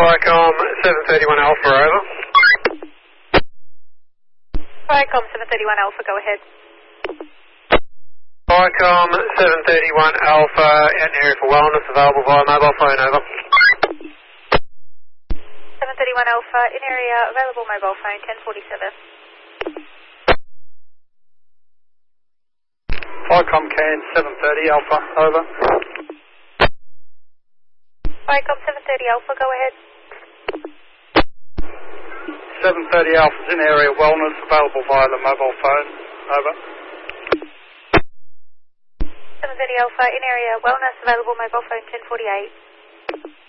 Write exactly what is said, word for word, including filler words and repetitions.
Viacom seven thirty-one Alpha, over. Viacom seven thirty-one Alpha, go ahead. Viacom seven thirty-one Alpha, in area for wellness, available via mobile phone, over. seven thirty-one Alpha, in area, available mobile phone, ten forty-seven. Viacom can seven thirty Alpha, over. Viacom seven thirty Alpha, go ahead. seven thirty Alpha's in area wellness, available via the mobile phone, over. seven thirty Alpha, in area wellness, available mobile phone, ten forty-eight.